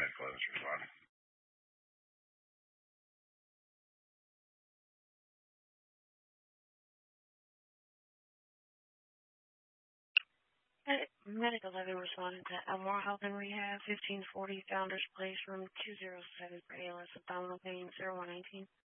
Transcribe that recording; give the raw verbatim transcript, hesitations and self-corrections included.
medical is responding. Medical eleven responding to Elmore Health and Rehab, fifteen forty Founders Place, room two oh seven for A L S abdominal pain, zero one nineteen.